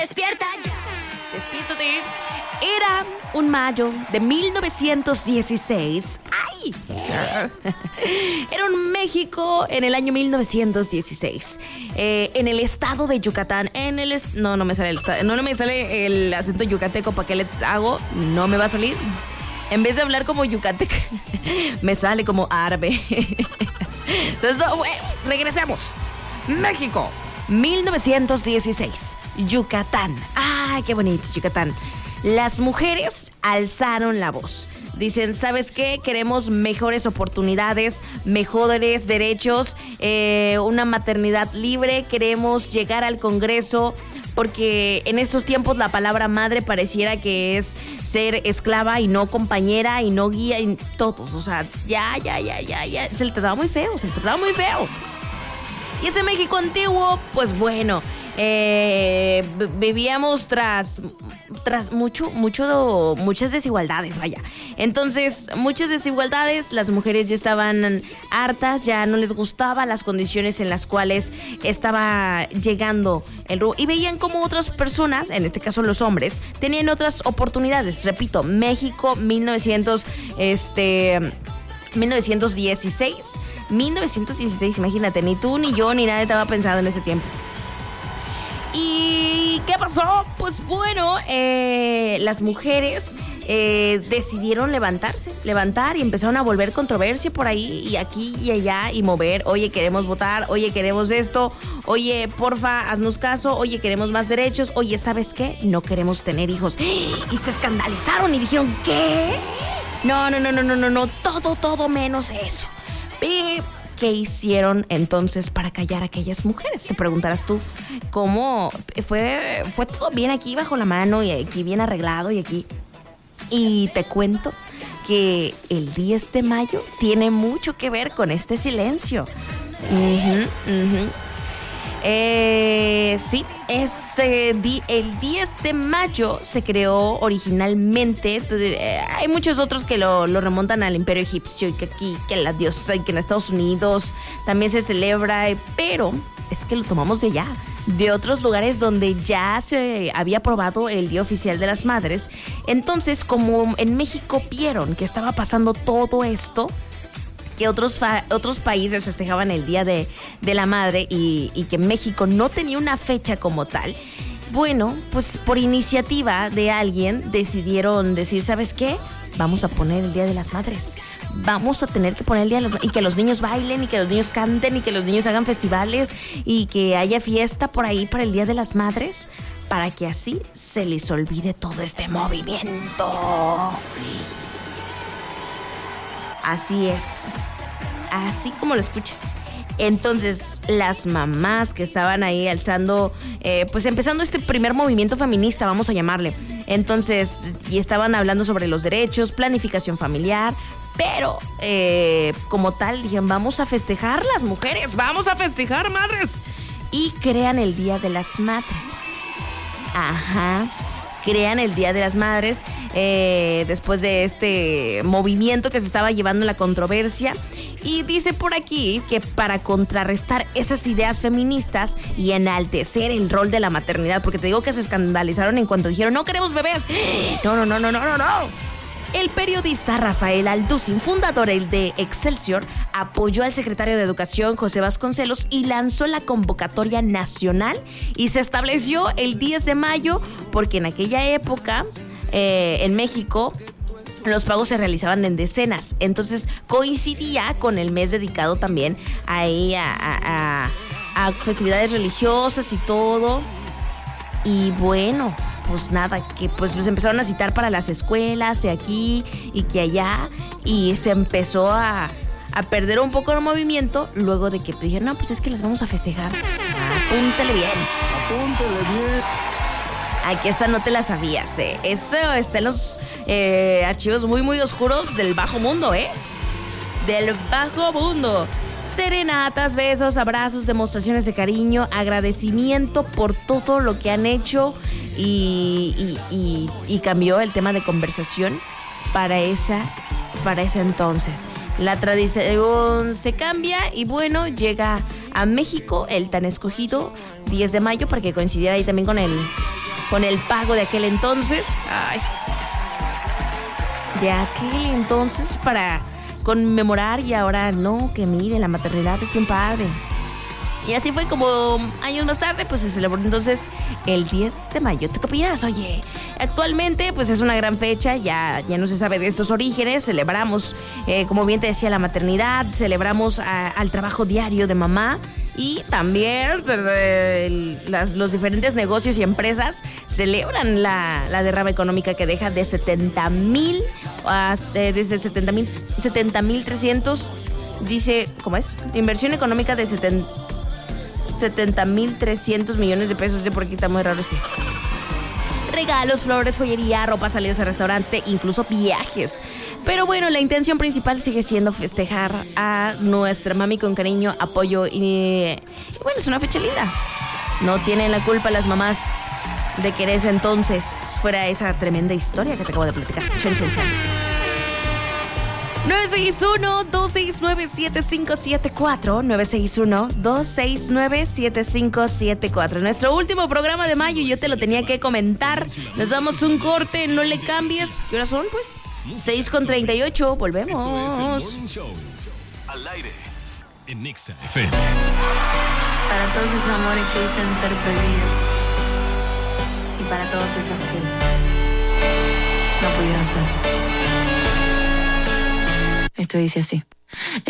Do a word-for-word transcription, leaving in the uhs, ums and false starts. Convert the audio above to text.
Despierta ya. Despiértate. Era un mayo de mil novecientos dieciséis. ¡Ay! Era un México en el año mil novecientos dieciséis. Eh, en el estado de Yucatán. En el est- no, no me sale el estado. No, no me sale el acento yucateco. ¿Para qué le hago? No me va a salir. En vez de hablar como yucateca, me sale como árabe. Entonces, no, bueno, regresemos. México, mil novecientos dieciséis. Yucatán. ¡Ay, qué bonito, Yucatán! Las mujeres alzaron la voz. Dicen, ¿sabes qué? Queremos mejores oportunidades, mejores derechos, eh, una maternidad libre. Queremos llegar al Congreso, porque en estos tiempos la palabra madre pareciera que es ser esclava y no compañera y no guía y todos. O sea, ya, ya, ya, ya, ya. Se le trataba muy feo, se le trataba muy feo. Y ese México antiguo, pues bueno, eh, vivíamos tras, tras mucho, mucho, muchas desigualdades, vaya. Entonces, muchas desigualdades, las mujeres ya estaban hartas, ya no les gustaba las condiciones en las cuales estaba llegando el ru- y veían como otras personas, en este caso los hombres, tenían otras oportunidades. Repito, México, mil novecientos, este, mil novecientos dieciséis. mil novecientos dieciséis, imagínate, ni tú, ni yo, ni nadie estaba pensado en ese tiempo. ¿Y qué pasó? Pues bueno, eh, las mujeres eh, decidieron levantarse, levantar y empezaron a volver controversia por ahí y aquí y allá y mover. Oye, queremos votar, oye, queremos esto, oye, porfa, haznos caso, oye, queremos más derechos, oye, ¿sabes qué? No queremos tener hijos. Y se escandalizaron y dijeron, ¿qué? No, no, no, no, no, no, no, todo, todo menos eso. ¿Qué hicieron entonces para callar a aquellas mujeres? Te preguntarás tú, ¿cómo fue, fue todo bien aquí bajo la mano y aquí bien arreglado y aquí? Y te cuento que el diez de mayo tiene mucho que ver con este silencio. Uh-huh, uh-huh. Eh, sí, es, eh, di, el diez de mayo se creó originalmente. Eh, hay muchos otros que lo, lo remontan al Imperio Egipcio y que aquí, que la diosa y que en Estados Unidos también se celebra, pero es que lo tomamos de allá, de otros lugares donde ya se había aprobado el Día Oficial de las Madres. Entonces, como en México vieron que estaba pasando todo esto, que otros, fa- otros países festejaban el Día de, de la Madre y, y que México no tenía una fecha como tal, bueno, pues por iniciativa de alguien decidieron decir, ¿sabes qué? Vamos a poner el Día de las Madres. Vamos a tener que poner el Día de las Madres. Y que los niños bailen, y que los niños canten, y que los niños hagan festivales, y que haya fiesta por ahí para el Día de las Madres, para que así se les olvide todo este movimiento. Así es, así como lo escuchas. Entonces, las mamás que estaban ahí alzando, eh, pues empezando este primer movimiento feminista, vamos a llamarle. Entonces, y estaban hablando sobre los derechos, planificación familiar, pero eh, como tal, dijeron, vamos a festejar las mujeres, vamos a festejar madres. Y crean el Día de las Madres. Ajá. Crean el Día de las Madres eh, después de este movimiento que se estaba llevando la controversia. Y dice por aquí que para contrarrestar esas ideas feministas y enaltecer el rol de la maternidad, porque te digo que se escandalizaron en cuanto dijeron, no queremos bebés. No, no, no, no, no, no, no. El periodista Rafael Alducin, fundador de Excelsior, apoyó al secretario de Educación, José Vasconcelos, y lanzó la convocatoria nacional y se estableció el diez de mayo porque en aquella época, eh, en México, los pagos se realizaban en decenas. Entonces coincidía con el mes dedicado también ahí a, a, a, a festividades religiosas y todo. Y bueno, pues nada, que pues los empezaron a citar para las escuelas y aquí y que allá, y se empezó a, a perder un poco el movimiento luego de que dijeron, no, pues es que las vamos a festejar. Apúntele bien. Apúntele bien. Aquí esa no te la sabías, ¿eh? Eso está en los eh, archivos muy, muy oscuros del bajo mundo, ¿eh? Del bajo mundo. Serenatas, besos, abrazos, demostraciones de cariño, agradecimiento por todo lo que han hecho y, y, y, y cambió el tema de conversación para esa, para ese entonces. La tradición se cambia y bueno, llega a México el tan escogido diez de mayo para que coincidiera ahí también con el con el pago de aquel entonces. Ay. De aquel entonces para conmemorar y ahora no, que mire, la maternidad es bien padre. Y así fue como años más tarde, pues se celebró entonces el diez de mayo. ¿Tú qué opinas? Oye, actualmente pues es una gran fecha, ya, ya no se sabe de estos orígenes, celebramos, eh, como bien te decía, la maternidad, celebramos a, al trabajo diario de mamá y también eh, las, los diferentes negocios y empresas celebran la, la derrama económica que deja de setenta mil, eh, desde setenta mil, setenta mil trescientos, dice, ¿cómo es? Inversión económica de setenta setenta mil trescientos millones de pesos. De por aquí está muy raro este. Regalos, flores, joyería, ropa, salidas al restaurante, incluso viajes. Pero bueno, la intención principal sigue siendo festejar a nuestra mami con cariño, apoyo y, y bueno, es una fecha linda. No tienen la culpa las mamás de que en ese entonces fuera esa tremenda historia que te acabo de platicar. Chan, chan, chan. nueve seis uno, dos seis nueve, siete cinco siete cuatro nueve seis uno, dos seis nueve, siete cinco siete cuatro. Nuestro último programa de mayo, yo te lo tenía que comentar. Nos damos un corte, no le cambies. ¿Qué horas son, pues? seis con treinta y ocho, volvemos. Esto es el Morning Show, al aire, en Nexa F M. Para todos esos amores que dicen ser prohibidos y para todos esos que no pudieron ser. Esto dice así.